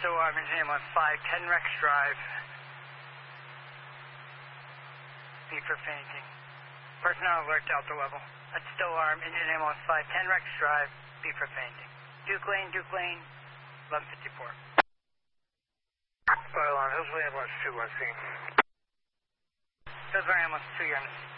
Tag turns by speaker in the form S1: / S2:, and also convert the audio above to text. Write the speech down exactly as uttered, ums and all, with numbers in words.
S1: Still Arm, engine ambulance five ten Rex Drive. B for fainting. Personnel alert Delta level. That's Still Arm, engine ambulance five ten Rex Drive. B for fainting. Duke Lane, Duke Lane, eleven fifty-four.
S2: Fire alarm, Hillsborough ambulance two, on scene.
S1: Hillsborough ambulance two, you're on the